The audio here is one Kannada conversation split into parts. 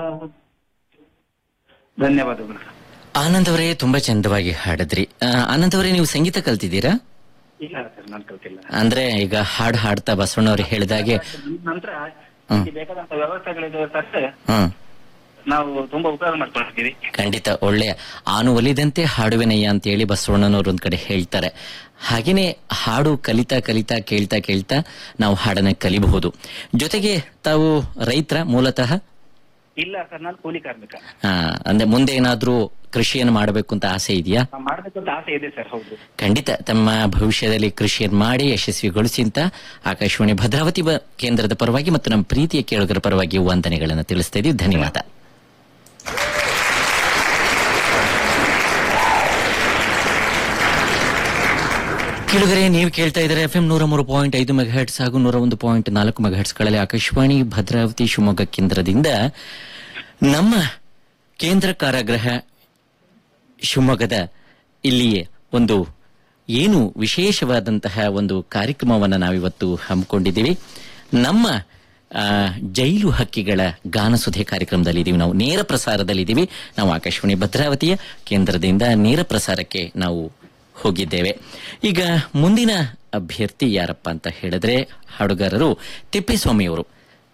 ಧನ್ಯವಾದಗಳು. ಆನಂದ್ ಅವರೇ ತುಂಬಾ ಚಂದವಾಗಿ ಹಾಡಿದ್ರಿ. ಆನಂದ್ ಅವರೇ, ನೀವು ಸಂಗೀತ ಕಲ್ತಿದ್ದೀರಾ? ಇಲ್ಲ ಸರ್, ನಾನು ಕಲ್ತಿಲ್ಲ. ಅಂದ್ರೆ ಈಗ ಹಾಡು ಹಾಡ್ತಾ ಬಸವಣ್ಣವ್ರು ಹೇಳಿದಾಗೆ ನಂತರ ಬೇಕಾದಂತ ವ್ಯವಸ್ಥೆಗಳಿದೆ ಸರ್, ಹ್ಮ್ ನಾವು ತುಂಬಾ ಉಪಯೋಗ ಮಾಡ್ಕೊಂಡಿದ್ದೀವಿ. ಖಂಡಿತ ಒಳ್ಳೆಯ ಆನು ಒಲಿದಂತೆ ಹಾಡುವೆನಯ್ಯ ಅಂತ ಹೇಳಿ ಬಸವಣ್ಣನವರು ಒಂದ್ ಕಡೆ ಹೇಳ್ತಾರೆ. ಹಾಗೇನೆ ಹಾಡು ಕಲಿತಾ ಕಲಿತಾ ಕೇಳ್ತಾ ಕೇಳ್ತಾ ನಾವು ಹಾಡನ್ನ ಕಲಿಬಹುದು. ಜೊತೆಗೆ ತಾವು ರೈತರ ಮೂಲತಃ? ಇಲ್ಲ ಸರ್, ನಾನು ಕೂಲಿ ಕಾರ್ಮಿಕ. ಅಂದ್ರೆ ಮುಂದೆ ಏನಾದ್ರೂ ಕೃಷಿಯನ್ನು ಮಾಡಬೇಕು ಅಂತ ಆಸೆ ಇದೆಯಾ? ಮಾಡಬೇಕು ಅಂತ ಆಸೆ ಇದೆ ಸರ್. ಹೌದು, ಖಂಡಿತ ತಮ್ಮ ಭವಿಷ್ಯದಲ್ಲಿ ಕೃಷಿಯನ್ನು ಮಾಡಿ ಯಶಸ್ವಿಗೊಳಿಸಿ ಅಂತ ಆಕಾಶವಾಣಿ ಭದ್ರಾವತಿ ಕೇಂದ್ರದ ಪರವಾಗಿ ಮತ್ತು ನಮ್ಮ ಪ್ರೀತಿಯ ಕೇಳುಗರ ಪರವಾಗಿ ವಂದನೆಗಳನ್ನು ತಿಳಿಸ್ತಾ ಇದ್ದೀವಿ. ಧನ್ಯವಾದ. ಕೇಳುಗರೆ, ನೀವು ಕೇಳ್ತಾ ಇದ್ದಾರೆ FM 103.5 ಮೆಗಾಹೆಟ್ಸ್ ಹಾಗೂ 101.4 ಮೆಗಾಹೆಟ್ಸ್ಗಳಲ್ಲಿ ಆಕಾಶವಾಣಿ ಭದ್ರಾವತಿ ಶಿವಮೊಗ್ಗ ಕೇಂದ್ರದಿಂದ ನಮ್ಮ ಕೇಂದ್ರ ಕಾರಾಗೃಹ ಶಿವಮೊಗ್ಗದ ಇಲ್ಲಿಯೇ ಒಂದು ಏನು ವಿಶೇಷವಾದಂತಹ ಒಂದು ಕಾರ್ಯಕ್ರಮವನ್ನು ನಾವಿವತ್ತು ಹಮ್ಮಿಕೊಂಡಿದ್ದೀವಿ. ನಮ್ಮ ಜೈಲು ಹಕ್ಕಿಗಳ ಗಾನಸುಧೆ ಕಾರ್ಯಕ್ರಮದಲ್ಲಿ ಇದ್ದೀವಿ. ನಾವು ನೇರ ಪ್ರಸಾರದಲ್ಲಿದ್ದೀವಿ. ನಾವು ಆಕಾಶವಾಣಿ ಭದ್ರಾವತಿಯ ಕೇಂದ್ರದಿಂದ ನೇರ ಪ್ರಸಾರಕ್ಕೆ ನಾವು ಹೋಗಿದ್ದೇವೆ. ಈಗ ಮುಂದಿನ ಅಭ್ಯರ್ಥಿ ಯಾರಪ್ಪ ಅಂತ ಹೇಳಿದ್ರೆ ಹಾಡುಗಾರರು ತಿಪ್ಪೇಸ್ವಾಮಿಯವರು.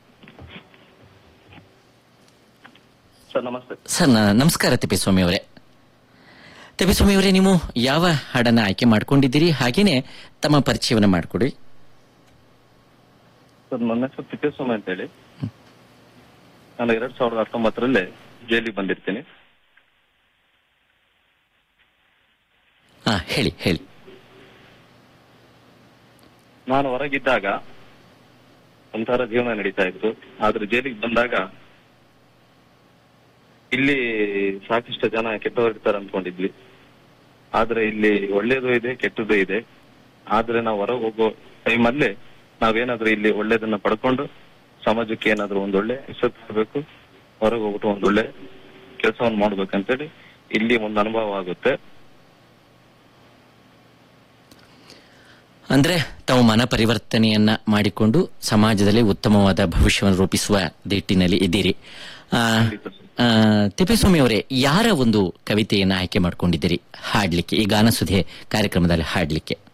ಸರ್ ನಮಸ್ತೆ. ಸರ್ ನಮಸ್ಕಾರ ತಿಪ್ಪೇಸ್ವಾಮಿ ಅವರೇ. ತಿಪ್ಪೇಸ್ವಾಮಿ ಅವರೇ, ನೀವು ಯಾವ ಹಾಡನ್ನ ಆಯ್ಕೆ ಮಾಡ್ಕೊಂಡಿದ್ದೀರಿ? ಹಾಗೇನೆ ತಮ್ಮ ಪರಿಚಯವನ್ನ ಮಾಡಿಕೊಡಿ. ಸರ್ ನನ್ನ ಹೆಸರು ತಿಪ್ಪೇಸ್ವಾಮಿ ಅಂತ ಹೇಳಿ. ನಾನು 2019 ಜೈಲಿಗೆ ಬಂದಿರ್ತೀನಿ. ಹೇಳಿ ಹೇಳಿ. ನಾನು ಹೊರಗಿದ್ದಾಗ ಒಂಥರ ಜೀವನ ನಡೀತಾ ಇತ್ತು. ಆದ್ರೆ ಜೈಲಿಗೆ ಬಂದಾಗ ಇಲ್ಲಿ ಸಾಕಷ್ಟು ಜನ ಕೆಟ್ಟವರು ಇರ್ತಾರೆ ಅನ್ಕೊಂಡಿದ್ವಿ. ಆದ್ರೆ ಇಲ್ಲಿ ಒಳ್ಳೇದು ಇದೆ, ಕೆಟ್ಟದ್ದು ಇದೆ. ಆದ್ರೆ ನಾವು ಹೊರಗೆ ಹೋಗೋ ಟೈಮಲ್ಲಿ ನಾವೇನಾದ್ರೂ ಇಲ್ಲಿ ಒಳ್ಳೇದನ್ನ ಪಡ್ಕೊಂಡು ಸಮಾಜಕ್ಕೆ ಏನಾದ್ರೂ ಒಂದೊಳ್ಳೆ ಹೆಸರು ತರಬೇಕು, ಹೊರಗೆ ಹೋಗ್ಬಿಟ್ಟು ಒಂದೊಳ್ಳೆ ಕೆಲಸವನ್ನು ಮಾಡ್ಬೇಕಂತೇಳಿ ಇಲ್ಲಿ ಒಂದು ಅನುಭವ ಆಗುತ್ತೆ. ಅಂದ್ರೆ ತಾವು ಮನ ಪರಿವರ್ತನೆಯನ್ನ ಮಾಡಿಕೊಂಡು ಸಮಾಜದಲ್ಲಿ ಉತ್ತಮವಾದ ಭವಿಷ್ಯವನ್ನು ರೂಪಿಸುವ ನಿಟ್ಟಿನಲ್ಲಿ ಇದ್ದೀರಿ. ತಿಪ್ಪೇಸ್ವಾಮಿ ಅವರೇ, ಯಾರ ಒಂದು ಕವಿತೆಯನ್ನ ಆಯ್ಕೆ ಮಾಡ್ಕೊಂಡಿದ್ದೀರಿ ಹಾಡ್ಲಿಕ್ಕೆ, ಈ ಗಾನಸುಧೆ ಕಾರ್ಯಕ್ರಮದಲ್ಲಿ ಹಾಡ್ಲಿಕ್ಕೆ?